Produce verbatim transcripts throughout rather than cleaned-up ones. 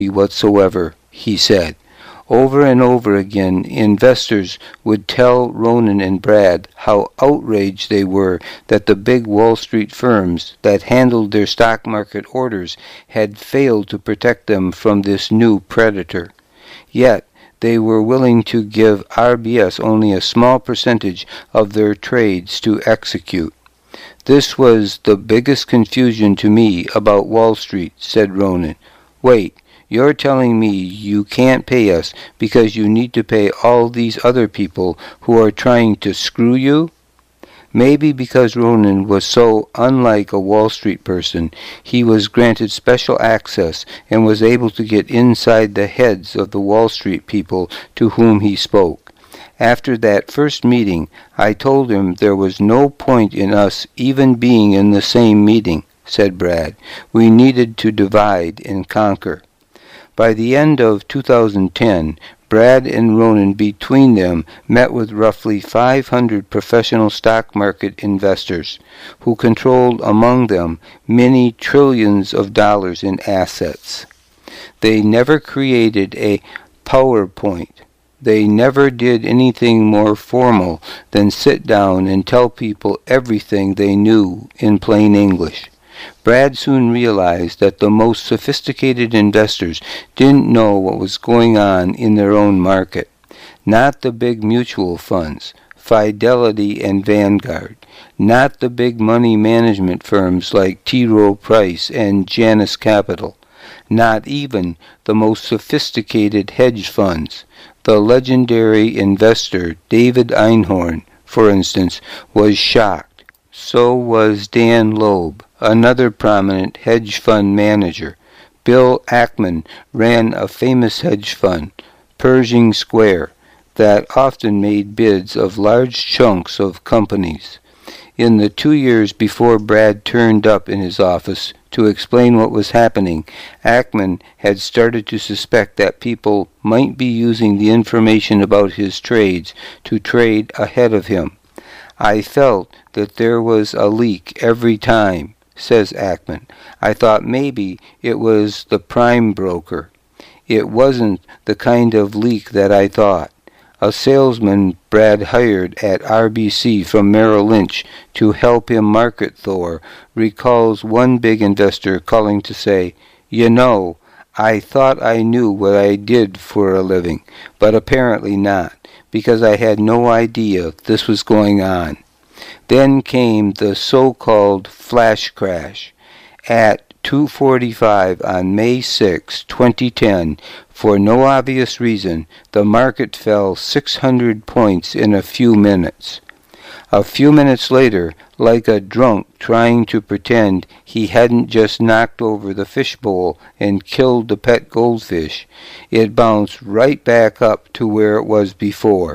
whatsoever, he said. Over and over again, investors would tell Ronan and Brad how outraged they were that the big Wall Street firms that handled their stock market orders had failed to protect them from this new predator. Yet, they were willing to give R B S only a small percentage of their trades to execute. This was the biggest confusion to me about Wall Street, said Ronan. Wait. You're telling me you can't pay us because you need to pay all these other people who are trying to screw you? Maybe because Ronan was so unlike a Wall Street person, he was granted special access and was able to get inside the heads of the Wall Street people to whom he spoke. After that first meeting, I told him there was no point in us even being in the same meeting, said Brad. We needed to divide and conquer. By the end of two thousand ten, Brad and Ronan between them met with roughly five hundred professional stock market investors, who controlled among them many trillions of dollars in assets. They never created a PowerPoint. They never did anything more formal than sit down and tell people everything they knew in plain English. Brad soon realized that the most sophisticated investors didn't know what was going on in their own market. Not the big mutual funds, Fidelity and Vanguard. Not the big money management firms like T. Rowe Price and Janus Capital. Not even the most sophisticated hedge funds. The legendary investor David Einhorn, for instance, was shocked. So was Dan Loeb, another prominent hedge fund manager. Bill Ackman ran a famous hedge fund, Pershing Square, that often made bids of large chunks of companies. In the two years before Brad turned up in his office to explain what was happening, Ackman had started to suspect that people might be using the information about his trades to trade ahead of him. I felt that there was a leak every time, says Ackman. I thought maybe it was the prime broker. It wasn't the kind of leak that I thought. A salesman Brad hired at R B C from Merrill Lynch to help him market Thor recalls one big investor calling to say, "You know, I thought I knew what I did for a living, but apparently not, because I had no idea this was going on." Then came the so-called flash crash. At two forty-five on May sixth, twenty ten, for no obvious reason, the market fell six hundred points in a few minutes. A few minutes later, like a drunk trying to pretend he hadn't just knocked over the fishbowl and killed the pet goldfish, it bounced right back up to where it was before.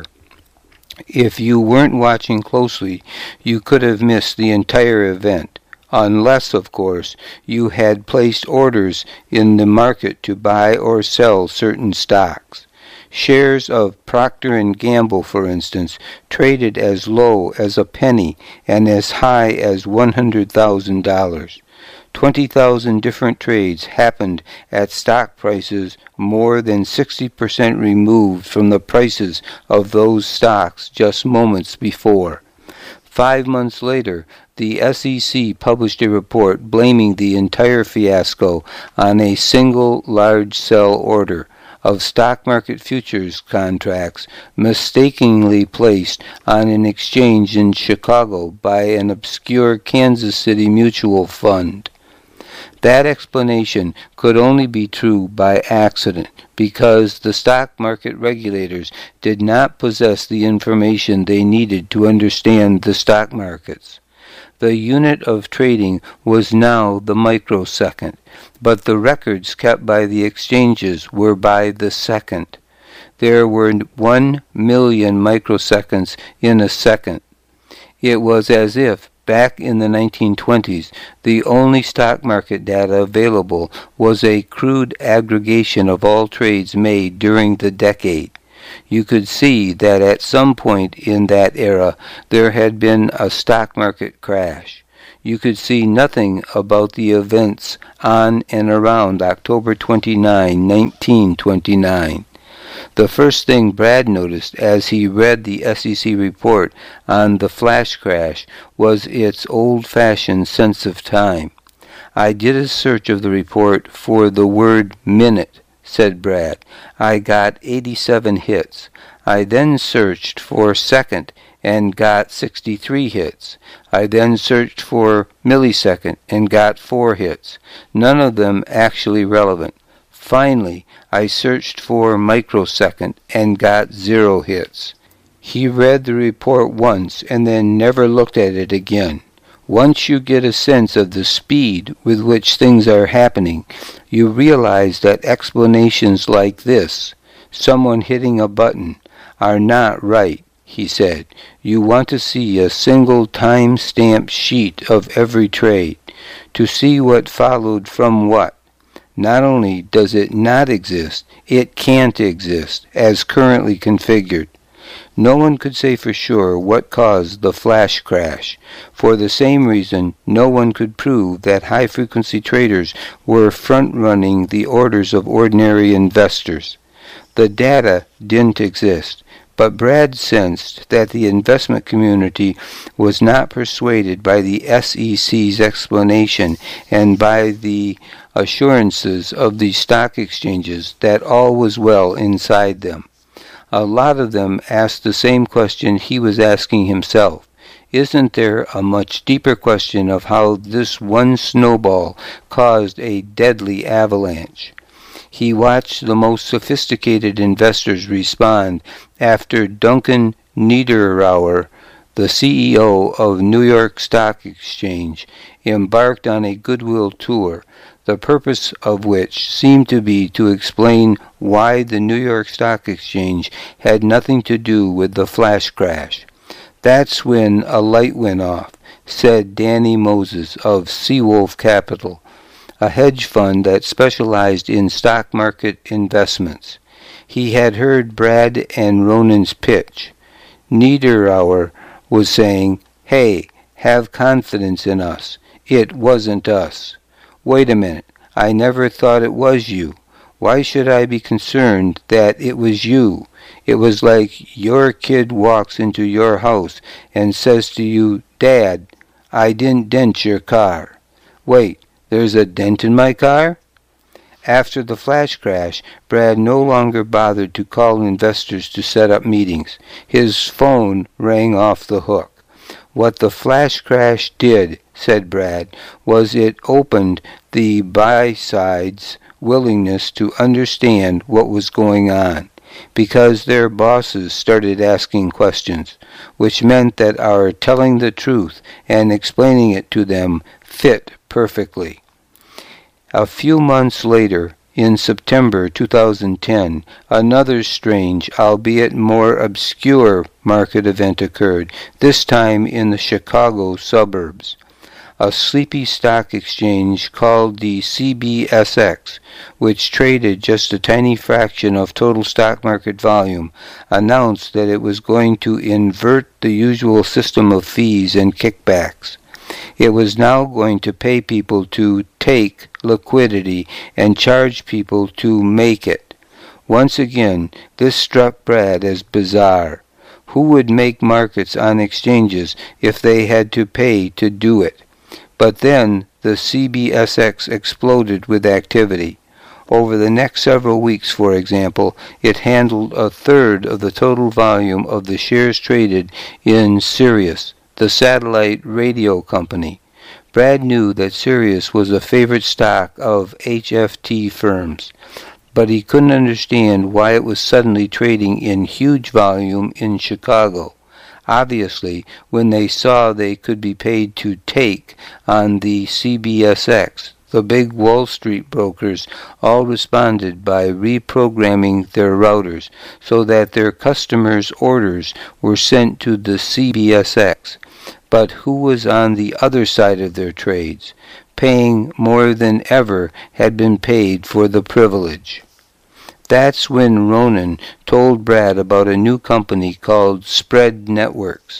If you weren't watching closely, you could have missed the entire event. Unless, of course, you had placed orders in the market to buy or sell certain stocks. Shares of Procter and Gamble, for instance, traded as low as a penny and as high as one hundred thousand dollars. twenty thousand different trades happened at stock prices more than sixty percent removed from the prices of those stocks just moments before. Five months later, the S E C published a report blaming the entire fiasco on a single large sell order of stock market futures contracts mistakenly placed on an exchange in Chicago by an obscure Kansas City mutual fund. That explanation could only be true by accident, because the stock market regulators did not possess the information they needed to understand the stock markets. The unit of trading was now the microsecond, but the records kept by the exchanges were by the second. There were one million microseconds in a second. It was as if, back in the nineteen twenties, the only stock market data available was a crude aggregation of all trades made during the decade. You could see that at some point in that era there had been a stock market crash. you could see nothing about the events on and around October twenty-ninth, nineteen twenty-nine. The first thing Brad noticed as he read the S E C report on the flash crash was its old-fashioned sense of time. "I did a search of the report for the word minute," said Brad. "I got eighty-seven hits. I then searched for second and got sixty-three hits. I then searched for millisecond and got four hits, none of them actually relevant. Finally, I searched for microsecond and got zero hits." He read the report once and then never looked at it again. Once you get a sense of the speed with which things are happening, you realize that explanations like this, "someone hitting a button," are not right, he said. You want to see a single time-stamped sheet of every trade, to see what followed from what. Not only does it not exist, it can't exist, as currently configured. No one could say for sure what caused the flash crash. For the same reason, no one could prove that high-frequency traders were front-running the orders of ordinary investors. The data didn't exist, but Brad sensed that the investment community was not persuaded by the S E C's explanation and by the assurances of the stock exchanges that all was well inside them. A lot of them asked the same question he was asking himself. Isn't there a much deeper question of how this one snowball caused a deadly avalanche? He watched the most sophisticated investors respond after Duncan Niederauer, the C E O of New York Stock Exchange, embarked on a goodwill tour, the purpose of which seemed to be to explain why the New York Stock Exchange had nothing to do with the flash crash. "That's when a light went off," said Danny Moses of Seawolf Capital, a hedge fund that specialized in stock market investments. He had heard Brad and Ronan's pitch. Niederauer was saying, "Hey, have confidence in us. It wasn't us." "Wait a minute, I never thought it was you. Why should I be concerned that it was you? It was like your kid walks into your house and says to you, 'Dad, I didn't dent your car.' Wait, there's a dent in my car?" After the flash crash, Brad no longer bothered to call investors to set up meetings. His phone rang off the hook. What the flash crash did, said Brad, was it opened the buy-side's willingness to understand what was going on, because their bosses started asking questions, which meant that our telling the truth and explaining it to them fit perfectly. A few months later, in September two thousand ten, another strange, albeit more obscure, market event occurred, this time in the Chicago suburbs. A sleepy stock exchange called the C B S X, which traded just a tiny fraction of total stock market volume, announced that it was going to invert the usual system of fees and kickbacks. It was now going to pay people to take liquidity and charge people to make it. Once again, this struck Brad as bizarre. Who would make markets on exchanges if they had to pay to do it? But then the C B S X exploded with activity. Over the next several weeks, for example, it handled a third of the total volume of the shares traded in Sirius, the satellite radio company. Brad knew that Sirius was a favorite stock of H F T firms, but he couldn't understand why it was suddenly trading in huge volume in Chicago. Obviously, when they saw they could be paid to take on the C B S X, the big Wall Street brokers all responded by reprogramming their routers so that their customers' orders were sent to the C B S X. But who was on the other side of their trades, paying more than ever had been paid for the privilege? That's when Ronan told Brad about a new company called Spread Networks.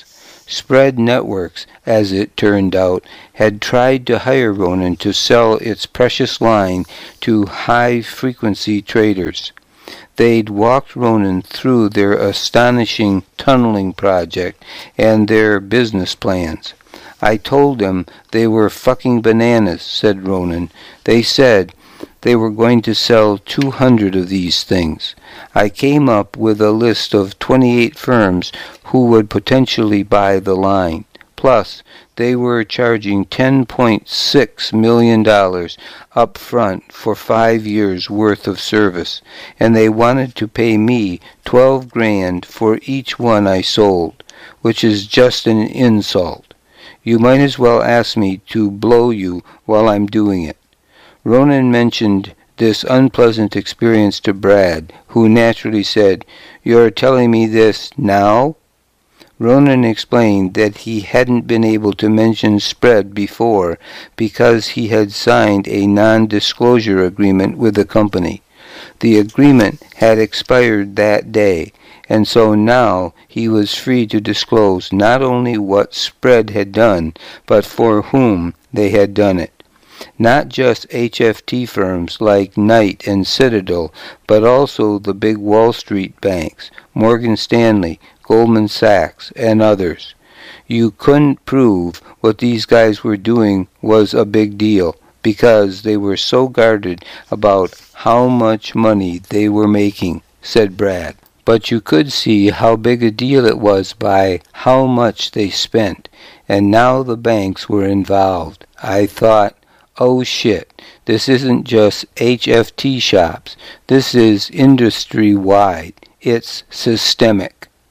Spread Networks, as it turned out, had tried to hire Ronan to sell its precious line to high-frequency traders. They'd walked Ronan through their astonishing tunneling project and their business plans. I told them they were fucking bananas, said Ronan. They said they were going to sell two hundred of these things. I came up with a list of twenty-eight firms who would potentially buy the line. Plus, they were charging ten point six million dollars up front for five years' worth of service, and they wanted to pay me twelve grand for each one I sold, which is just an insult. You might as well ask me to blow you while I'm doing it. Ronan mentioned this unpleasant experience to Brad, who naturally said, "You're telling me this now?" Ronan explained that he hadn't been able to mention Spread before because he had signed a non-disclosure agreement with the company. The agreement had expired that day, and so now he was free to disclose not only what Spread had done, but for whom they had done it. Not just H F T firms like Knight and Citadel, but also the big Wall Street banks, Morgan Stanley, Goldman Sachs, and others. You couldn't prove what these guys were doing was a big deal, because they were so guarded about how much money they were making, said Brad. But you could see how big a deal it was by how much they spent, and now the banks were involved. I thought, oh shit, this isn't just H F T shops, this is industry-wide, it's systemic.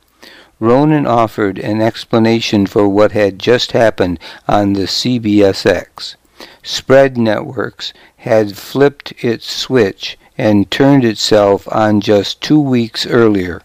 Ronan offered an explanation for what had just happened on the C B S X. Spread Networks had flipped its switch and turned itself on just two weeks earlier.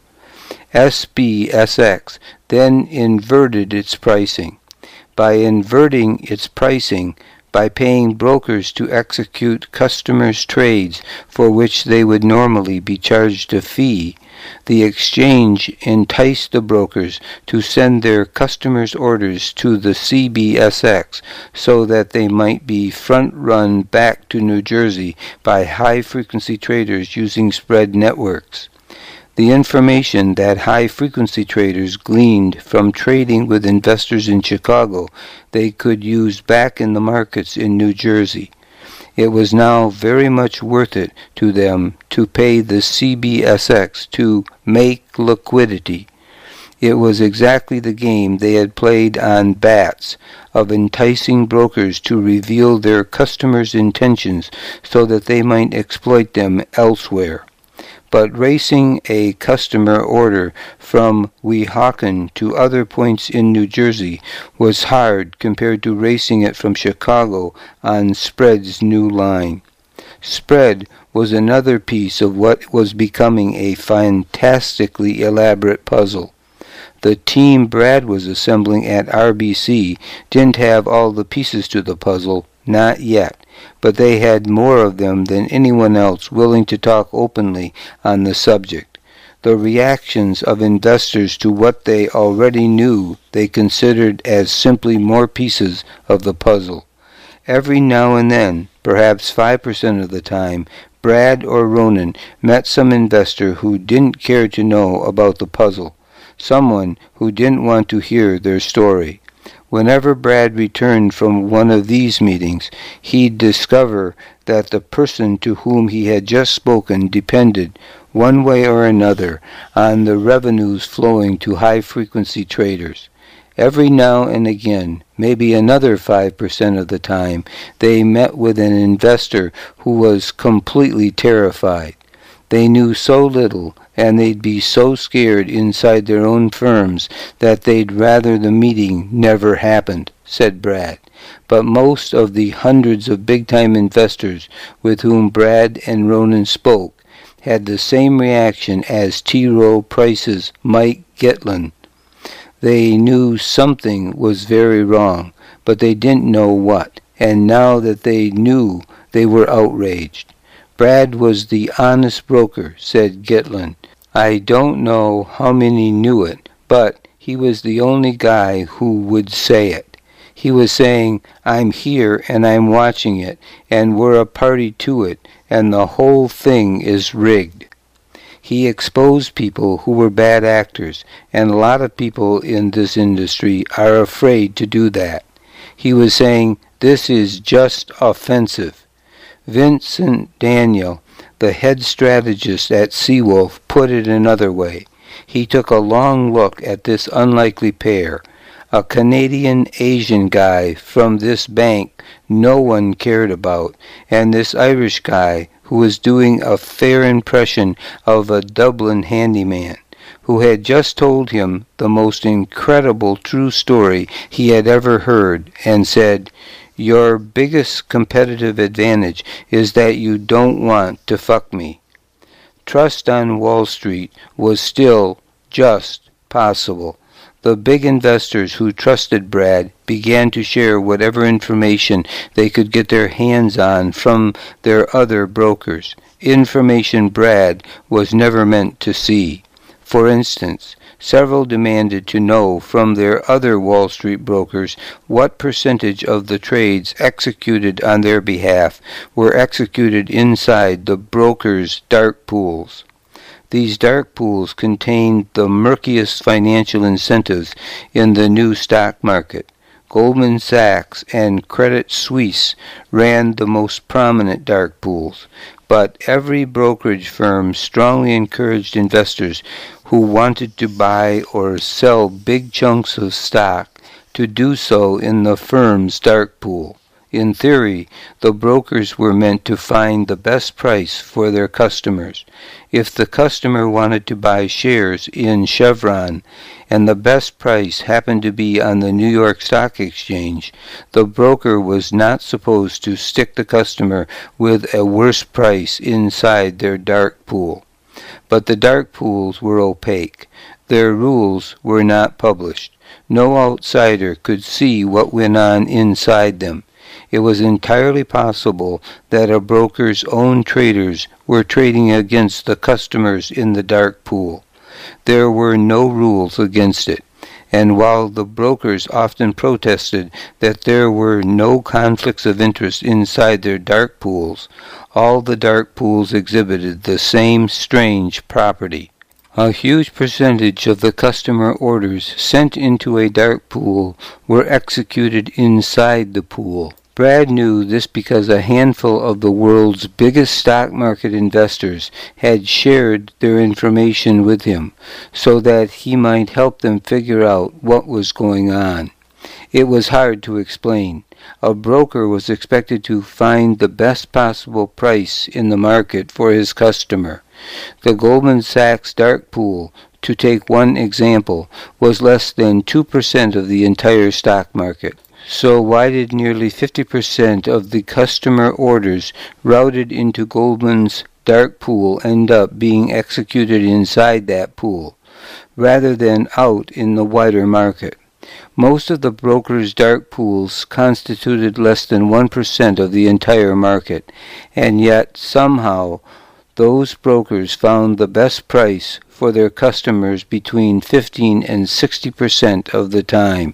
S B S X then inverted its pricing. By inverting its pricing, by paying brokers to execute customers' trades for which they would normally be charged a fee, the exchange enticed the brokers to send their customers' orders to the C B S X so that they might be front-run back to New Jersey by high-frequency traders using Spread Networks. The information that high-frequency traders gleaned from trading with investors in Chicago they could use back in the markets in New Jersey. It was now very much worth it to them to pay the C B S X to make liquidity. It was exactly the game they had played on Bats, of enticing brokers to reveal their customers' intentions so that they might exploit them elsewhere. But racing a customer order from Weehawken to other points in New Jersey was hard compared to racing it from Chicago on Spread's new line. Spread was another piece of what was becoming a fantastically elaborate puzzle. The team Brad was assembling at R B C didn't have all the pieces to the puzzle, not yet, but they had more of them than anyone else willing to talk openly on the subject. The reactions of investors to what they already knew they considered as simply more pieces of the puzzle. Every now and then, perhaps five percent of the time, Brad or Ronan met some investor who didn't care to know about the puzzle, someone who didn't want to hear their story. Whenever Brad returned from one of these meetings, he'd discover that the person to whom he had just spoken depended, one way or another, on the revenues flowing to high-frequency traders. Every now and again, maybe another five percent of the time, they met with an investor who was completely terrified. They knew so little, and they'd be so scared inside their own firms that they'd rather the meeting never happened, said Brad. But most of the hundreds of big-time investors with whom Brad and Ronan spoke had the same reaction as T. Rowe Price's Mike Gitlin. They knew something was very wrong, but they didn't know what, and now that they knew, they were outraged. Brad was the honest broker, said Gitlin. I don't know how many knew it, but he was the only guy who would say it. He was saying, I'm here and I'm watching it, and we're a party to it, and the whole thing is rigged. He exposed people who were bad actors, and a lot of people in this industry are afraid to do that. He was saying, this is just offensive. Vincent Daniel, the head strategist at Seawolf, put it another way. He took a long look at this unlikely pair, a Canadian-Asian guy from this bank no one cared about, and this Irish guy who was doing a fair impression of a Dublin handyman, who had just told him the most incredible true story he had ever heard, and said, your biggest competitive advantage is that you don't want to fuck me. Trust on Wall Street was still just possible. The big investors who trusted Brad began to share whatever information they could get their hands on from their other brokers, information Brad was never meant to see. For instance, several demanded to know from their other Wall Street brokers what percentage of the trades executed on their behalf were executed inside the brokers' dark pools. These dark pools contained the murkiest financial incentives in the new stock market. Goldman Sachs and Credit Suisse ran the most prominent dark pools, but every brokerage firm strongly encouraged investors who wanted to buy or sell big chunks of stock to do so in the firm's dark pool. In theory, the brokers were meant to find the best price for their customers. If the customer wanted to buy shares in Chevron, and the best price happened to be on the New York Stock Exchange, the broker was not supposed to stick the customer with a worse price inside their dark pool. But the dark pools were opaque. Their rules were not published. No outsider could see what went on inside them. It was entirely possible that a broker's own traders were trading against the customers in the dark pool. There were no rules against it, and while the brokers often protested that there were no conflicts of interest inside their dark pools, all the dark pools exhibited the same strange property. A huge percentage of the customer orders sent into a dark pool were executed inside the pool. Brad knew this because a handful of the world's biggest stock market investors had shared their information with him so that he might help them figure out what was going on. It was hard to explain. A broker was expected to find the best possible price in the market for his customer. The Goldman Sachs dark pool, to take one example, was less than two percent of the entire stock market. So why did nearly fifty percent of the customer orders routed into Goldman's dark pool end up being executed inside that pool, rather than out in the wider market? Most of the brokers' dark pools constituted less than one percent of the entire market, and yet somehow those brokers found the best price for their customers between fifteen and sixty percent of the time.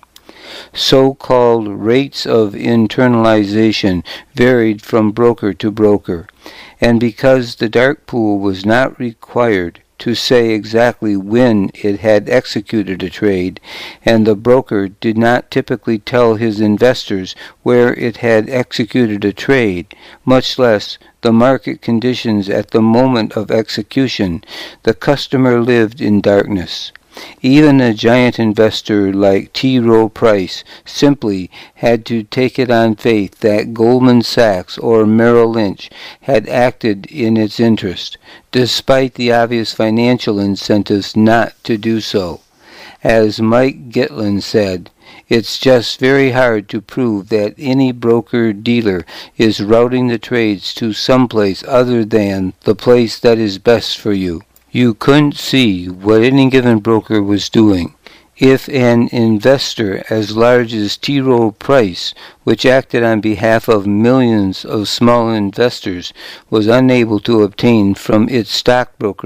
So-called rates of internalization varied from broker to broker, and because the dark pool was not required to say exactly when it had executed a trade, and the broker did not typically tell his investors where it had executed a trade, much less the market conditions at the moment of execution, the customer lived in darkness. Even a giant investor like T. Rowe Price simply had to take it on faith that Goldman Sachs or Merrill Lynch had acted in its interest, despite the obvious financial incentives not to do so. As Mike Gitlin said, it's just very hard to prove that any broker-dealer is routing the trades to someplace other than the place that is best for you. You couldn't see what any given broker was doing. If an investor as large as T. Rowe Price, which acted on behalf of millions of small investors, was unable to obtain from its stockbrokers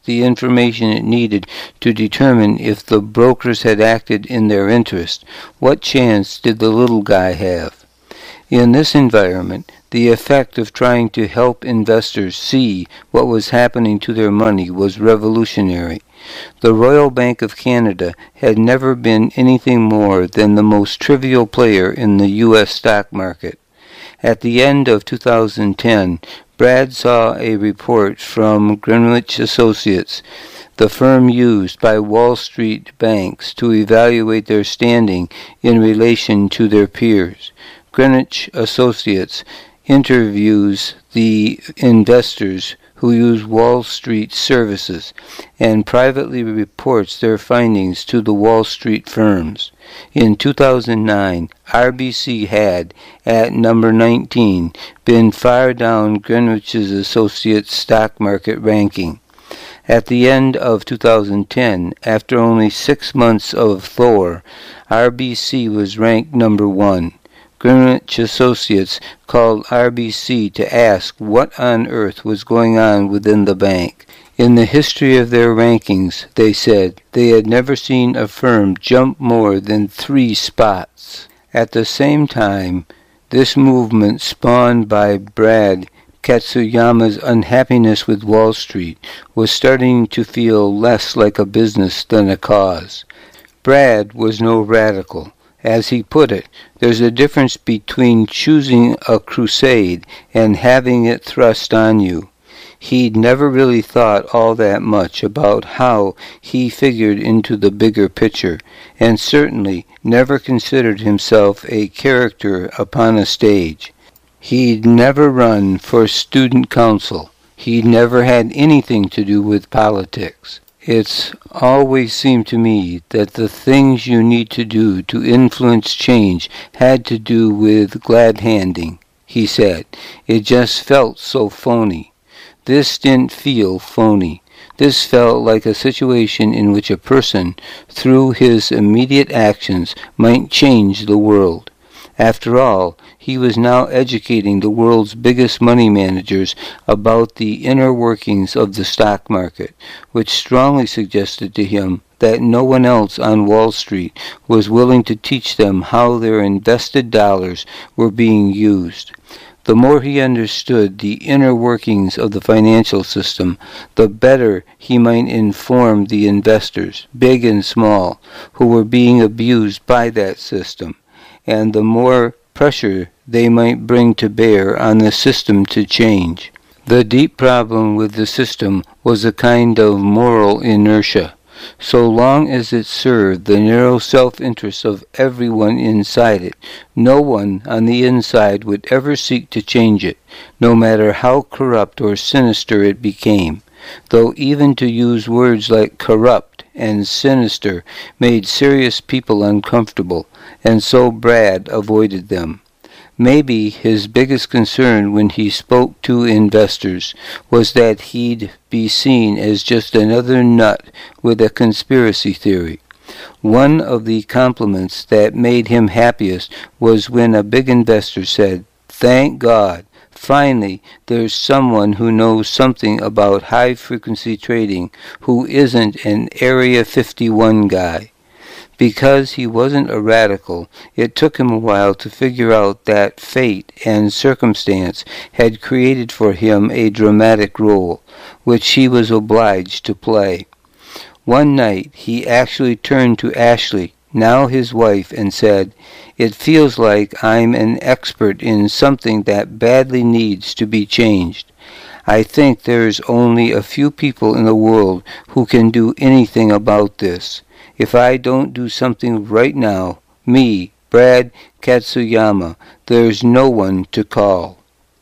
the information it needed to determine if the brokers had acted in their interest, what chance did the little guy have? In this environment, the effect of trying to help investors see what was happening to their money was revolutionary. The Royal Bank of Canada had never been anything more than the most trivial player in the U S stock market. At the end of two thousand ten, Brad saw a report from Greenwich Associates, the firm used by Wall Street banks to evaluate their standing in relation to their peers. Greenwich Associates interviews the investors who use Wall Street services and privately reports their findings to the Wall Street firms. In two thousand nine, R B C had, at number nineteen, been far down Greenwich Associates stock market ranking. At the end of two thousand ten, after only six months of Thor, R B C was ranked number one. Greenwich Associates called R B C to ask what on earth was going on within the bank. In the history of their rankings, they said, they had never seen a firm jump more than three spots. At the same time, this movement spawned by Brad Katsuyama's unhappiness with Wall Street was starting to feel less like a business than a cause. Brad was no radical. As he put it, there's a difference between choosing a crusade and having it thrust on you. He'd never really thought all that much about how he figured into the bigger picture, and certainly never considered himself a character upon a stage. He'd never run for student council. He'd never had anything to do with politics. It's always seemed to me that the things you need to do to influence change had to do with glad-handing, he said. It just felt so phony. This didn't feel phony. This felt like a situation in which a person, through his immediate actions, might change the world. After all, he was now educating the world's biggest money managers about the inner workings of the stock market, which strongly suggested to him that no one else on Wall Street was willing to teach them how their invested dollars were being used. The more he understood the inner workings of the financial system, the better he might inform the investors, big and small, who were being abused by that system, and the more pressure they might bring to bear on the system to change. The deep problem with the system was a kind of moral inertia. So long as it served the narrow self-interest of everyone inside it, no one on the inside would ever seek to change it, no matter how corrupt or sinister it became, though even to use words like corrupt and sinister made serious people uncomfortable, and so Brad avoided them. Maybe his biggest concern when he spoke to investors was that he'd be seen as just another nut with a conspiracy theory. One of the compliments that made him happiest was when a big investor said, "Thank God, finally there's someone who knows something about high-frequency trading who isn't an Area fifty-one guy." Because he wasn't a radical, it took him a while to figure out that fate and circumstance had created for him a dramatic role, which he was obliged to play. One night he actually turned to Ashley, now his wife, and said, "It feels like I'm an expert in something that badly needs to be changed. I think there's only a few people in the world who can do anything about this. If I don't do something right now, me, Brad Katsuyama, there's no one to call."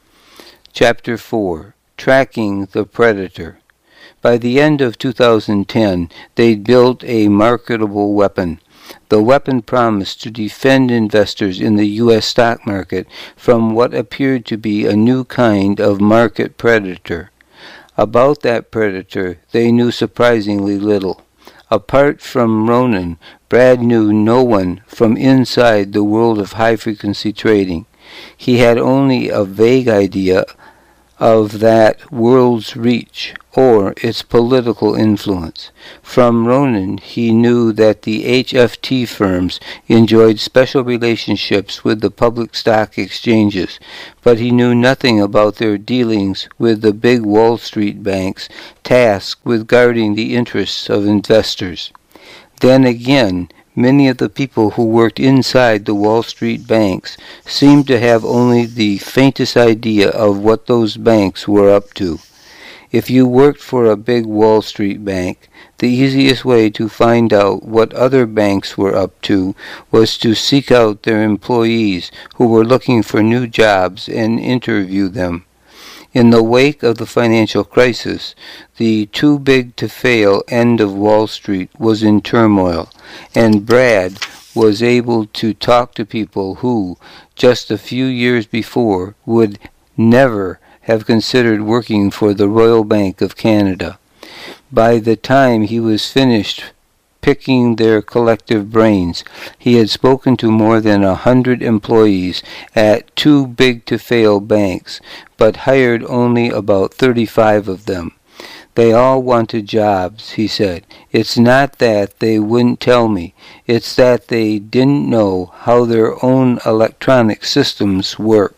Chapter four. Tracking the Predator. By the end of two thousand ten, they'd built a marketable weapon. The weapon promised to defend investors in the U S stock market from what appeared to be a new kind of market predator. About that predator, they knew surprisingly little. Apart from Ronan, Brad knew no one from inside the world of high-frequency trading. He had only a vague idea of that world's reach or its political influence. From Ronan, he knew that the H F T firms enjoyed special relationships with the public stock exchanges, but he knew nothing about their dealings with the big Wall Street banks tasked with guarding the interests of investors. Then again, many of the people who worked inside the Wall Street banks seemed to have only the faintest idea of what those banks were up to. If you worked for a big Wall Street bank, the easiest way to find out what other banks were up to was to seek out their employees who were looking for new jobs and interview them. In the wake of the financial crisis, the too-big-to-fail end of Wall Street was in turmoil, and Brad was able to talk to people who, just a few years before, would never have considered working for the Royal Bank of Canada. By the time he was finished picking their collective brains, he had spoken to more than a hundred employees at too-big-to-fail banks, but hired only about thirty-five of them. They all wanted jobs, he said. It's not that they wouldn't tell me. It's that they didn't know how their own electronic systems worked.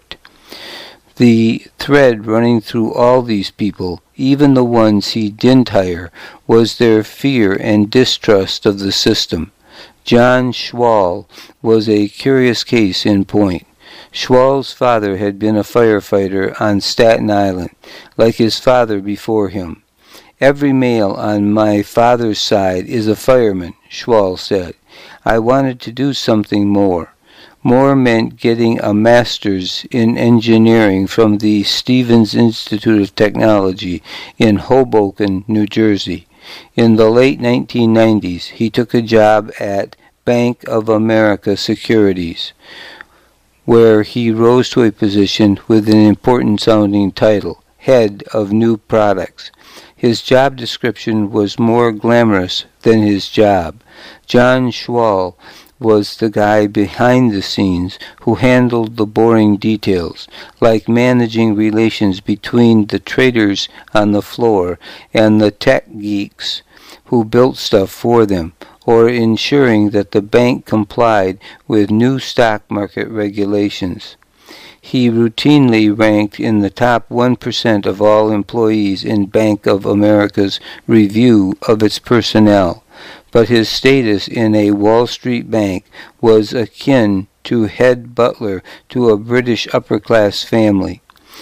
The thread running through all these people, even the ones he didn't hire, was their fear and distrust of the system. John Schwal was a curious case in point. Schwal's father had been a firefighter on Staten Island, like his father before him. Every male on my father's side is a fireman, Schwal said. I wanted to do something more. More meant getting a master's in engineering from the Stevens Institute of Technology in Hoboken, New Jersey. In the late nineteen nineties, he took a job at Bank of America Securities, where he rose to a position with an important-sounding title, Head of New Products. His job description was more glamorous than his job. John Schwal was the guy behind the scenes who handled the boring details, like managing relations between the traders on the floor and the tech geeks who built stuff for them, or ensuring that the bank complied with new stock market regulations. He routinely ranked in the top one percent of all employees in Bank of America's review of its personnel, but his status in a Wall Street bank was akin to head butler to a British upper-class family.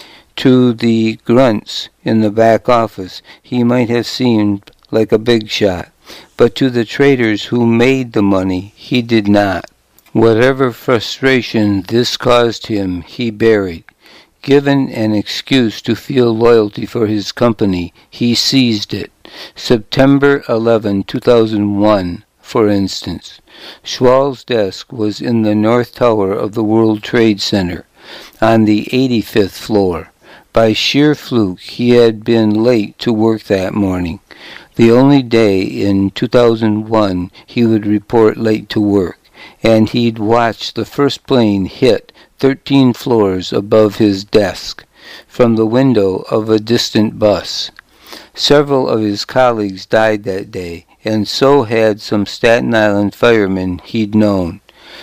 To the grunts in the back office, he might have seemed like a big shot, but to the traders who made the money, he did not. Whatever frustration this caused him, he buried. Given an excuse to feel loyalty for his company, he seized it. September eleventh, two thousand one, for instance. Schwal's desk was in the North Tower of the World Trade Center, on the eighty-fifth floor. By sheer fluke, he had been late to work that morning. The only day in two thousand one he would report late to work, and he'd watch the first plane hit thirteen floors above his desk from the window of a distant bus. Several of his colleagues died that day, and so had some Staten Island firemen he'd known.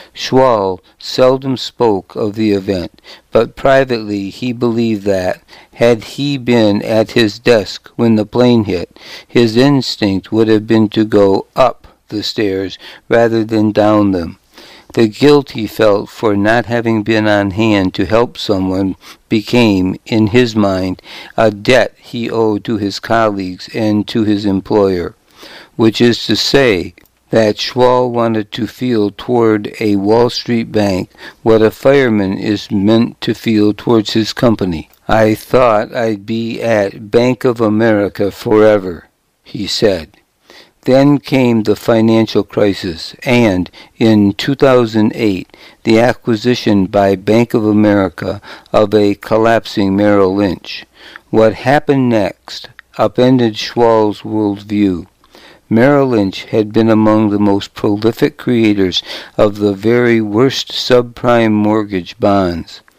Schwal seldom spoke of the event, but privately he believed that, had he been at his desk when the plane hit, his instinct would have been to go up the stairs rather than down them. The guilt he felt for not having been on hand to help someone became, in his mind, a debt he owed to his colleagues and to his employer, which is to say that Schwal wanted to feel toward a Wall Street bank what a fireman is meant to feel towards his company. I thought I'd be at Bank of America forever, he said. Then came the financial crisis, and, in two thousand eight, the acquisition by Bank of America of a collapsing Merrill Lynch. What happened next upended Schwal's worldview. Merrill Lynch had been among the most prolific creators of the very worst subprime mortgage bonds.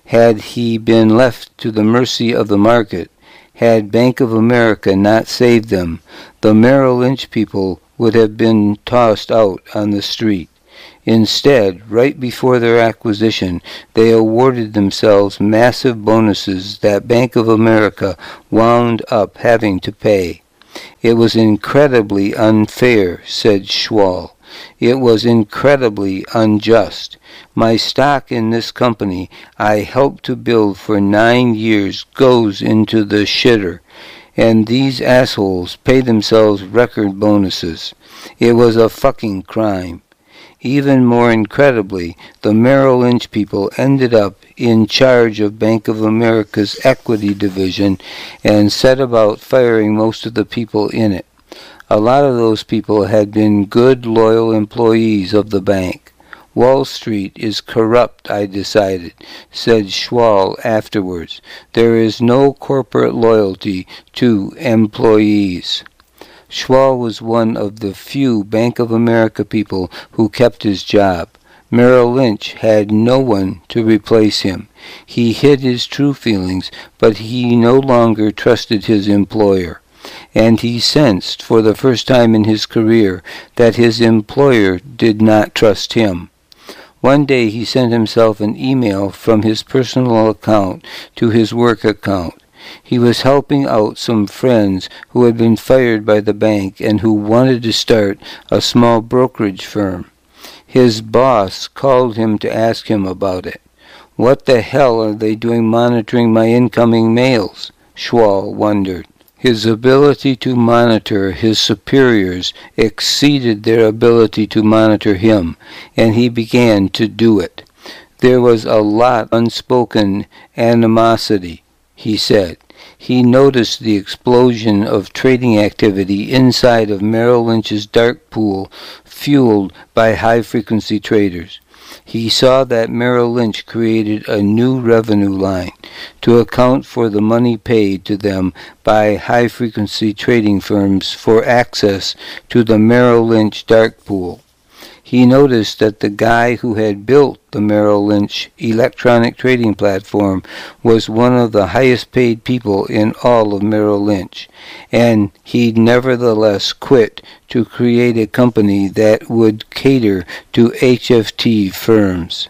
Had he been left to the mercy of the market, had Bank of America not saved them, the Merrill Lynch people would have been tossed out on the street. Instead, right before their acquisition, they awarded themselves massive bonuses that Bank of America wound up having to pay. It was incredibly unfair, said Schwal. It was incredibly unjust. My stock in this company I helped to build for nine years goes into the shitter, and these assholes pay themselves record bonuses. It was a fucking crime. Even more incredibly, the Merrill Lynch people ended up in charge of Bank of America's equity division and set about firing most of the people in it. A lot of those people had been good, loyal employees of the bank. Wall Street is corrupt, I decided, said Schwal afterwards. There is no corporate loyalty to employees. Schwal was one of the few Bank of America people who kept his job. Merrill Lynch had no one to replace him. He hid his true feelings, but he no longer trusted his employer. And he sensed, for the first time in his career, that his employer did not trust him. One day he sent himself an email from his personal account to his work account. He was helping out some friends who had been fired by the bank and who wanted to start a small brokerage firm. His boss called him to ask him about it. What the hell are they doing monitoring my incoming mails? Schwal wondered. His ability to monitor his superiors exceeded their ability to monitor him, and he began to do it. There was a lot of unspoken animosity, he said. He noticed the explosion of trading activity inside of Merrill Lynch's dark pool, fueled by high-frequency traders. He saw that Merrill Lynch created a new revenue line to account for the money paid to them by high-frequency trading firms for access to the Merrill Lynch dark pool. He noticed that the guy who had built the Merrill Lynch electronic trading platform was one of the highest paid people in all of Merrill Lynch, and he nevertheless quit to create a company that would cater to H F T firms.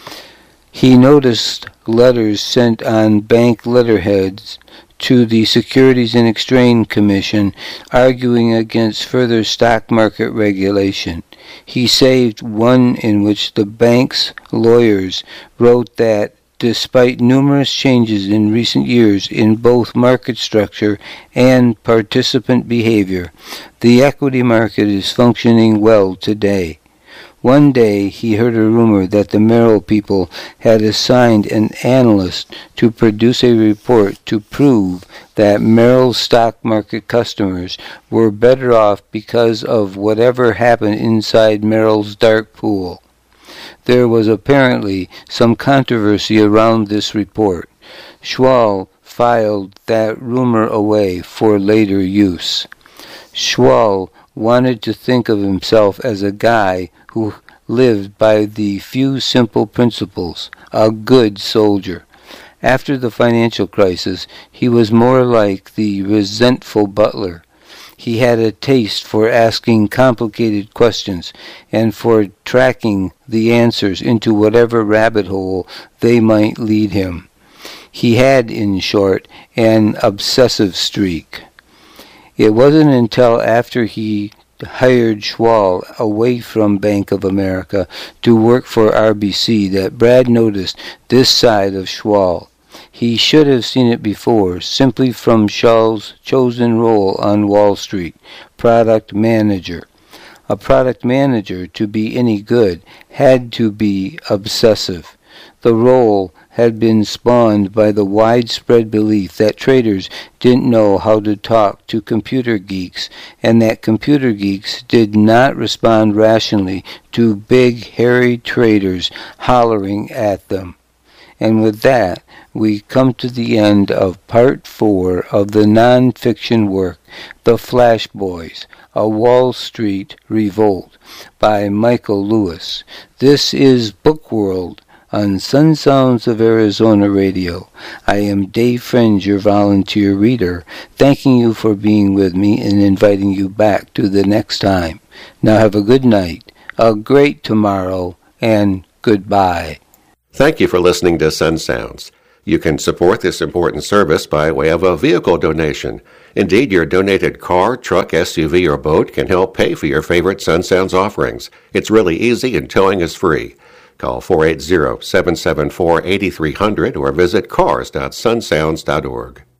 He noticed letters sent on bank letterheads to the Securities and Exchange Commission arguing against further stock market regulation. He saved one in which the bank's lawyers wrote that despite numerous changes in recent years in both market structure and participant behavior, the equity market is functioning well today. One day he heard a rumor that the Merrill people had assigned an analyst to produce a report to prove that Merrill's stock market customers were better off because of whatever happened inside Merrill's dark pool. There was apparently some controversy around this report. Schwal filed that rumor away for later use. Schwal wanted to think of himself as a guy who lived by the few simple principles, a good soldier. After the financial crisis, he was more like the resentful butler. He had a taste for asking complicated questions and for tracking the answers into whatever rabbit hole they might lead him. He had, in short, an obsessive streak. It wasn't until after he hired Schwal away from Bank of America to work for R B C that Brad noticed this side of Schwal. He should have seen it before, simply from Schwal's chosen role on Wall Street, product manager. A product manager, to be any good, had to be obsessive. The role had been spawned by the widespread belief that traders didn't know how to talk to computer geeks, and that computer geeks did not respond rationally to big, hairy traders hollering at them. And with that, we come to the end of part four of the non-fiction work, The Flash Boys, A Wall Street Revolt, by Michael Lewis. This is Bookworld, on Sun Sounds of Arizona Radio. I am Dave Fringe, your volunteer reader, thanking you for being with me and inviting you back to the next time. Now have a good night, a great tomorrow, and goodbye. Thank you for listening to Sun Sounds. You can support this important service by way of a vehicle donation. Indeed, your donated car, truck, S U V, or boat can help pay for your favorite Sun Sounds offerings. It's really easy and towing is free. Call four eight zero, seven seven four, eight three zero zero or visit cars dot sun sounds dot org.